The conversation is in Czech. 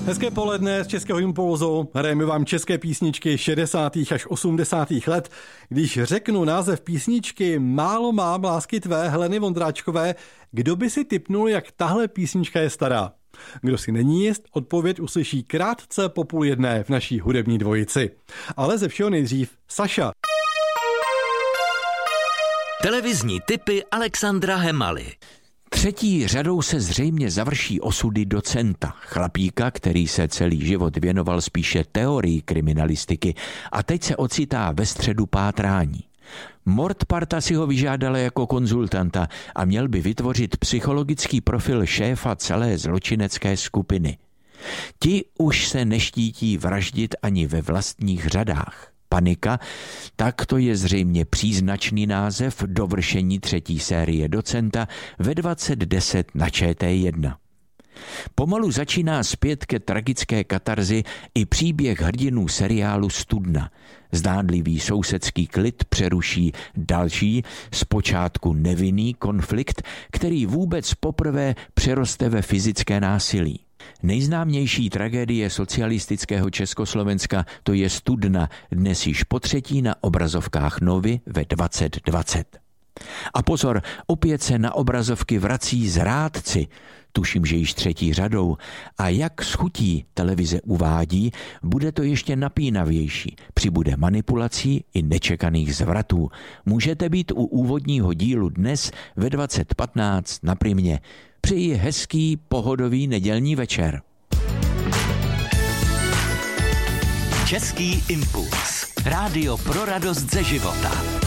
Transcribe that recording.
Hezké poledne z Českého impulzu. Hrajeme vám české písničky 60. až 80. let. Když řeknu název písničky Málo mám lásky tvé Heleny Vondráčkové, kdo by si tipnul, jak tahle písnička je stará? Kdo si není jist, odpověď uslyší krátce po 12:30 v naší hudební dvojici. Ale ze všeho nejdřív Saša. Televizní tipy Alexandra Hemaly. Třetí řadou se zřejmě završí osudy docenta, chlapíka, který se celý život věnoval spíše teorii kriminalistiky a teď se ocitá ve středu pátrání. Mordparta si ho vyžádala jako konzultanta a měl by vytvořit psychologický profil šéfa celé zločinecké skupiny. Ti už se neštítí vraždit ani ve vlastních řadách. Panika, tak to je zřejmě příznačný název dovršení třetí série docenta ve 20:10 na ČT1. Pomalu začíná zpět ke tragické katarzi i příběh hrdinů seriálu Studna. Zdánlivý sousedský klid přeruší další, zpočátku nevinný konflikt, který vůbec poprvé přeroste ve fyzické násilí. Nejznámější tragédie socialistického Československa, to je Studna, dnes již potřetí na obrazovkách Novy ve 20:20. A pozor, opět se na obrazovky vrací Zrádci, tuším, že již třetí řadou, a jak s chutí televize uvádí, bude to ještě napínavější, přibude manipulací i nečekaných zvratů. Můžete být u úvodního dílu dnes ve 20:15 na Primě. Přeji hezký, pohodový nedělní večer. Český impuls. Rádio pro radost ze života.